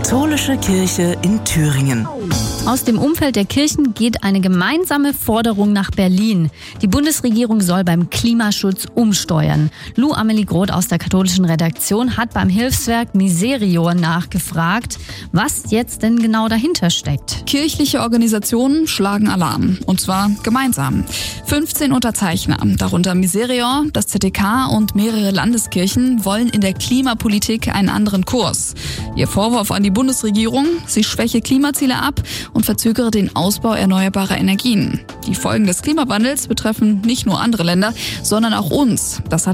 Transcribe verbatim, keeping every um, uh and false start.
Katholische Kirche in Thüringen. Aus dem Umfeld der Kirchen geht eine gemeinsame Forderung nach Berlin. Die Bundesregierung soll beim Klimaschutz umsteuern. Lou Amelie Groth aus der katholischen Redaktion hat beim Hilfswerk Miserior nachgefragt, was jetzt denn genau dahinter steckt. Kirchliche Organisationen schlagen Alarm, und zwar gemeinsam. fünfzehn Unterzeichner, darunter Miserior, das Z D K und mehrere Landeskirchen, wollen in der Klimapolitik einen anderen Kurs. Ihr Vorwurf an die Bundesregierung: sie schwäche Klimaziele ab und verzögere den Ausbau erneuerbarer Energien. Die Folgen des Klimawandels betreffen nicht nur andere Länder, sondern auch uns. Das hat